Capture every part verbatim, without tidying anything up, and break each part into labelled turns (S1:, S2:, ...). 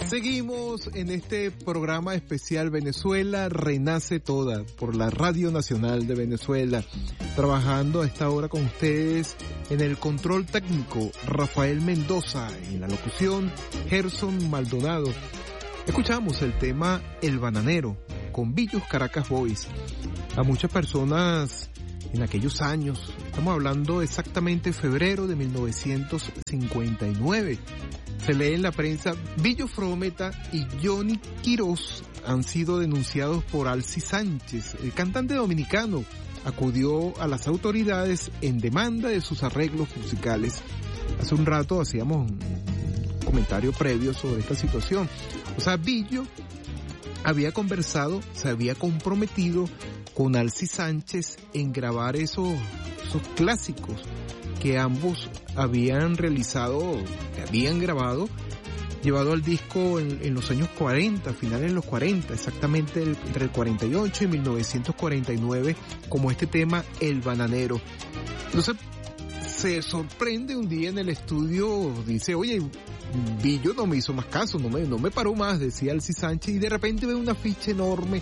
S1: Seguimos en este programa especial Venezuela Renace Toda por la Radio Nacional de Venezuela, trabajando a esta hora con ustedes en el control técnico Rafael Mendoza, en la locución Gerson Maldonado. Escuchamos el tema El Bananero con Billos Caracas Boys. A muchas personas en aquellos años, estamos hablando exactamente febrero de mil novecientos cincuenta y nueve, se lee en la prensa, Billo Frometa y Johnny Quirós han sido denunciados por Alci Sánchez. El cantante dominicano acudió a las autoridades en demanda de sus arreglos musicales. Hace un rato hacíamos un comentario previo sobre esta situación. O sea, Billo había conversado, se había comprometido con Alci Sánchez en grabar esos, esos clásicos que ambos habían realizado, que habían grabado, llevado al disco en, en los años cuarenta, finales de los cuarenta, exactamente el, entre el cuarenta y ocho y mil novecientos cuarenta y nueve, como este tema El Bananero. Entonces se sorprende un día en el estudio, dice, oye, Billo no me hizo más caso, no me, no me paró más, decía Alci Sánchez, y de repente ve una ficha enorme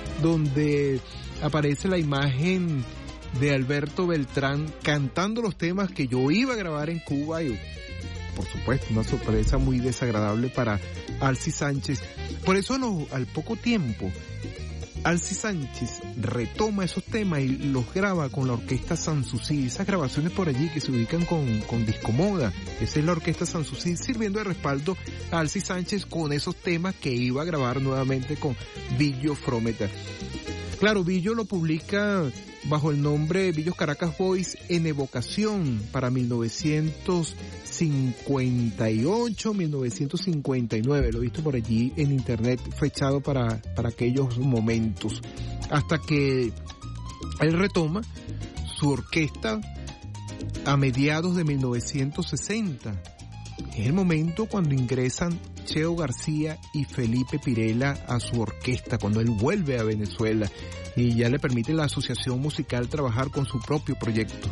S1: donde aparece la imagen de Alberto Beltrán cantando los temas que yo iba a grabar en Cuba, y por supuesto una sorpresa muy desagradable para Alci Sánchez. Por eso no, al poco tiempo Alci Sánchez retoma esos temas y los graba con la orquesta Sanssouci. Esas grabaciones por allí que se ubican con, con Discomoda, esa es la orquesta Sanssouci, sirviendo de respaldo a Alci Sánchez con esos temas que iba a grabar nuevamente con Billo Frometa. Claro, Billo lo publica bajo el nombre Billos Caracas Boys en evocación para mil novecientos cincuenta y ocho, mil novecientos cincuenta y nueve, lo he visto por allí en internet, fechado para, para aquellos momentos, hasta que él retoma su orquesta a mediados de mil novecientos sesenta. Es el momento cuando ingresan Cheo García y Felipe Pirela a su orquesta, cuando él vuelve a Venezuela y ya le permite la asociación musical trabajar con su propio proyecto.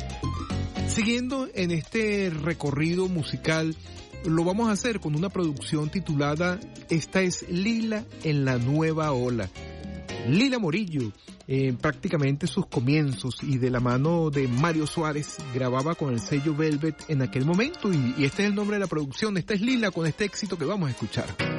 S1: Siguiendo en este recorrido musical, lo vamos a hacer con una producción titulada Esta es Lila en la nueva ola. Lila Morillo, en eh, prácticamente sus comienzos, y de la mano de Mario Suárez, grababa con el sello Velvet en aquel momento, y, y este es el nombre de la producción. Esta es Lila con este éxito que vamos a escuchar.